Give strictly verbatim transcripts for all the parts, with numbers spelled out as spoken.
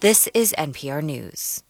This is N P R News.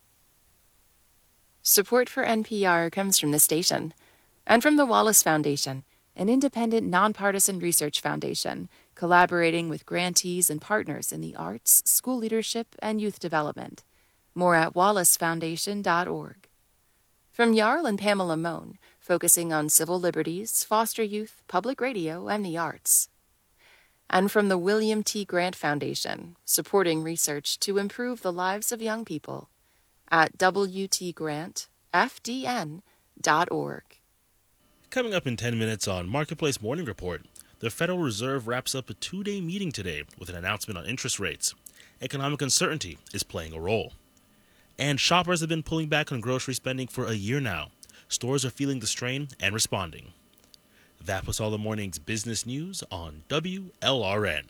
Support for N P R comes from the station and from the Wallace Foundation, an independent, nonpartisan research foundation collaborating with grantees and partners in the arts, school leadership, and youth development. More at wallace foundation dot org. From Jarl and Pamela Mohn, focusing on civil liberties, foster youth, public radio, and the arts. And from the William T. Grant Foundation, supporting research to improve the lives of young people, at w t grant f d n dot org. Coming up in ten minutes on Marketplace Morning Report, the Federal Reserve wraps up a two-day meeting today with an announcement on interest rates. Economic uncertainty is playing a role. And shoppers have been pulling back on grocery spending for a year now. Stores are feeling the strain and responding. That was all the morning's business news on W L R N.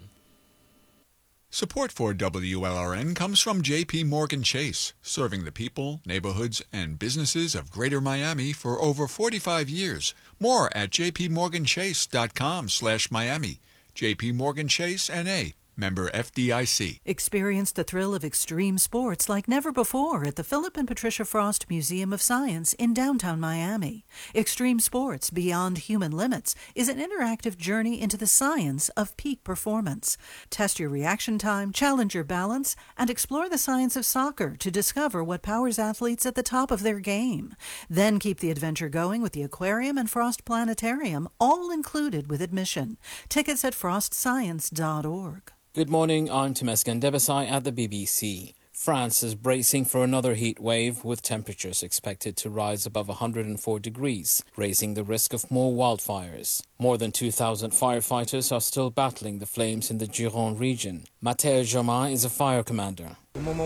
Support for W L R N comes from J P Morgan Chase, serving the people, neighborhoods, and businesses of Greater Miami for over forty-five years. More at j p morgan chase dot com slash Miami. J P Morgan Chase N A, member F D I C. Experience the thrill of extreme sports like never before at the Philip and Patricia Frost Museum of Science in downtown Miami. Extreme Sports Beyond Human Limits is an interactive journey into the science of peak performance. Test your reaction time, challenge your balance, and explore the science of soccer to discover what powers athletes at the top of their game. Then keep the adventure going with the aquarium and Frost Planetarium, all included with admission. Tickets at frost science dot org. Good morning, I'm Temesgen Debesai at the B B C. France is bracing for another heat wave with temperatures expected to rise above one hundred four degrees, raising the risk of more wildfires. More than two thousand firefighters are still battling the flames in the Gironde region. Matteo Joma is a fire commander.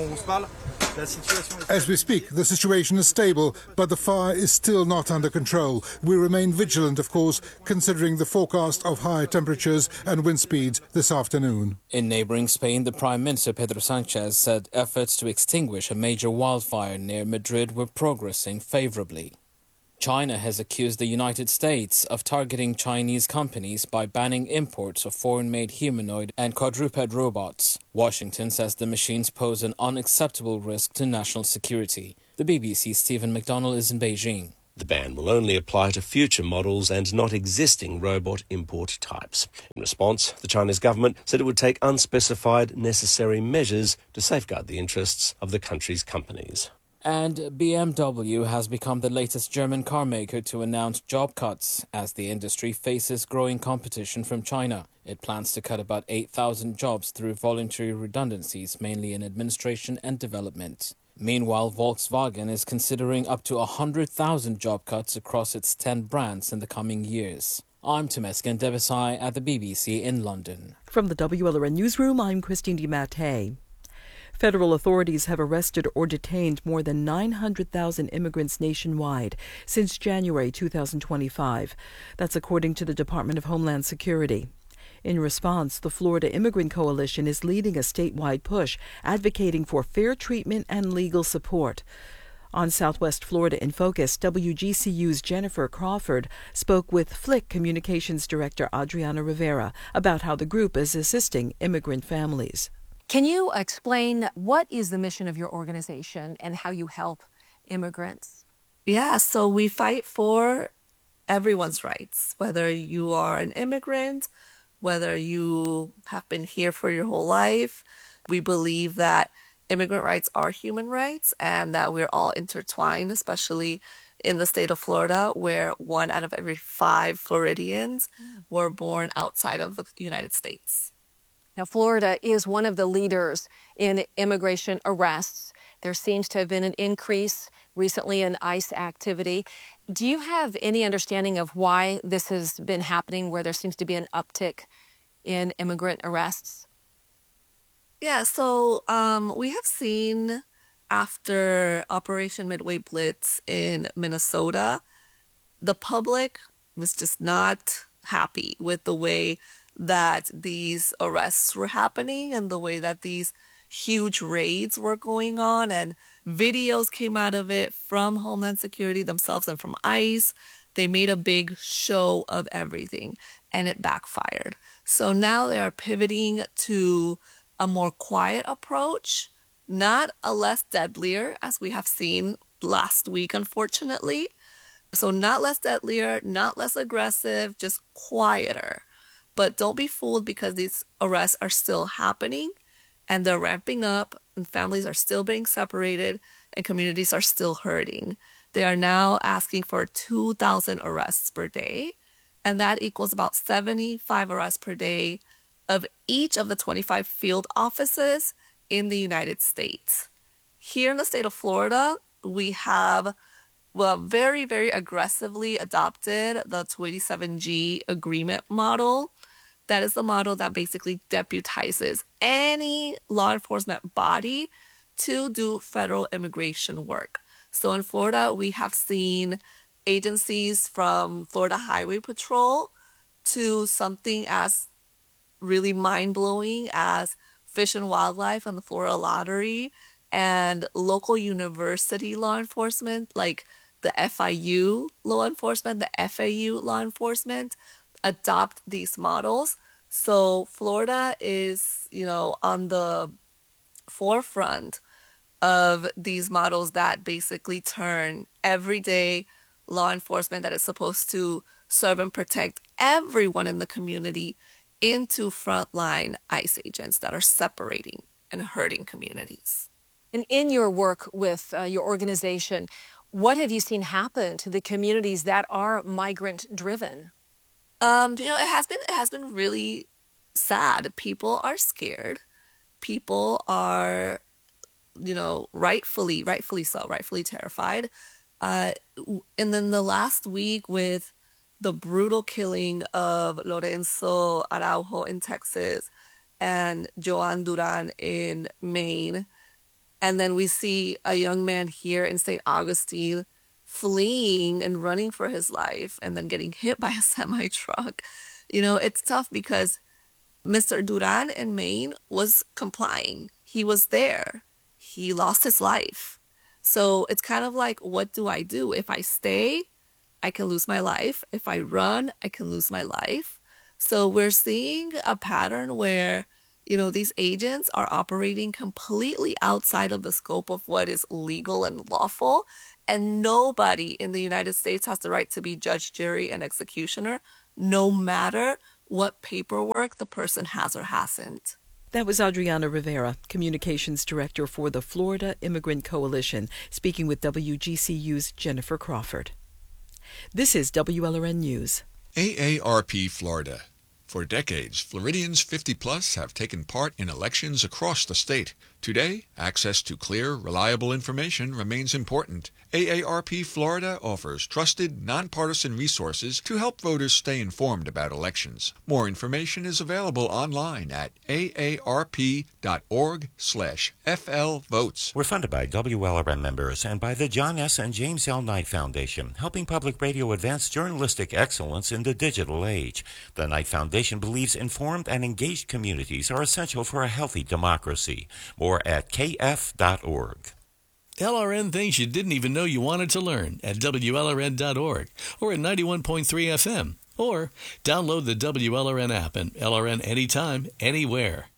As we speak, the situation is stable, but the fire is still not under control. We remain vigilant, of course, considering the forecast of high temperatures and wind speeds this afternoon. In neighboring Spain, the Prime Minister Pedro Sanchez said efforts to extinguish a major wildfire near Madrid were progressing favorably. China has accused the United States of targeting Chinese companies by banning imports of foreign-made humanoid and quadruped robots. Washington says the machines pose an unacceptable risk to national security. The B B C's Stephen McDonnell is in Beijing. The ban will only apply to future models and not existing robot import types. In response, the Chinese government said it would take unspecified necessary measures to safeguard the interests of the country's companies. And B M W has become the latest German car maker to announce job cuts as the industry faces growing competition from China. It plans to cut about eight thousand jobs through voluntary redundancies, mainly in administration and development. Meanwhile, Volkswagen is considering up to one hundred thousand job cuts across its ten brands in the coming years. I'm Temesgen Debesai at the B B C in London. From the W L R N Newsroom, I'm Christine DiMattei. Federal authorities have arrested or detained more than nine hundred thousand immigrants nationwide since January two thousand twenty-five. That's according to the Department of Homeland Security. In response, the Florida Immigrant Coalition is leading a statewide push advocating for fair treatment and legal support. On Southwest Florida in Focus, W G C U's Jennifer Crawford spoke with Flick Communications Director Adriana Rivera about how the group is assisting immigrant families. Can you explain what is the mission of your organization and how you help immigrants? Yeah, so we fight for everyone's rights, whether you are an immigrant, whether you have been here for your whole life. We believe that immigrant rights are human rights and that we're all intertwined, especially in the state of Florida, where one out of every five Floridians were born outside of the United States. Now, Florida is one of the leaders in immigration arrests. There seems to have been an increase recently in ICE activity. Do you have any understanding of why this has been happening, where there seems to be an uptick in immigrant arrests? Yeah, so um, we have seen after Operation Midway Blitz in Minnesota, the public was just not happy with the way that these arrests were happening and the way that these huge raids were going on, and videos came out of it from Homeland Security themselves and from ICE. They made a big show of everything and it backfired. So now they are pivoting to a more quiet approach not a less deadlier, as we have seen last week, unfortunately. So not less deadlier, not less aggressive, just quieter. But don't be fooled, because these arrests are still happening and they're ramping up, and families are still being separated and communities are still hurting. They are now asking for two thousand arrests per day, and that equals about seventy-five arrests per day of each of the twenty-five field offices in the United States. Here in the state of Florida, we have well, very, very aggressively adopted the two eighty-seven G agreement model. That is the model that basically deputizes any law enforcement body to do federal immigration work. So in Florida, we have seen agencies from Florida Highway Patrol to something as really mind-blowing as Fish and Wildlife and the Florida Lottery, and local university law enforcement like the F I U law enforcement, the F A U law enforcement, adopt these models. So Florida is, you know, on the forefront of these models that basically turn everyday law enforcement that is supposed to serve and protect everyone in the community into frontline ICE agents that are separating and hurting communities. And in your work with uh, your organization, what have you seen happen to the communities that are migrant-driven? Um, you know, it has been it has been really sad. People are scared. People are, you know, rightfully, rightfully so, rightfully terrified. Uh, and then the last week with the brutal killing of Lorenzo Araujo in Texas and Joan Duran in Maine, and then we see a young man here in Saint Augustine fleeing and running for his life and then getting hit by a semi-truck. You know, it's tough because Mister Duran in Maine was complying. He was there. He lost his life. So it's kind of like, what do I do? If I stay, I can lose my life. If I run, I can lose my life. So we're seeing a pattern where, you know, these agents are operating completely outside of the scope of what is legal and lawful. And nobody in the United States has the right to be judge, jury, and executioner, no matter what paperwork the person has or hasn't. That was Adriana Rivera, Communications Director for the Florida Immigrant Coalition, speaking with W G C U's Jennifer Crawford. This is W L R N News. A A R P Florida. For decades, Floridians fifty plus have taken part in elections across the state. Today, access to clear, reliable information remains important. A A R P Florida offers trusted, nonpartisan resources to help voters stay informed about elections. More information is available online at A A R P dot org slash F L votes. We're funded by W L R N members and by the John S. and James L. Knight Foundation, helping public radio advance journalistic excellence in the digital age. The Knight Foundation believes informed and engaged communities are essential for a healthy democracy. More at K F dot org. L R N things you didn't even know you wanted to learn at W L R N dot org or at ninety-one point three F M. Or download the W L R N app and L R N anytime, anywhere.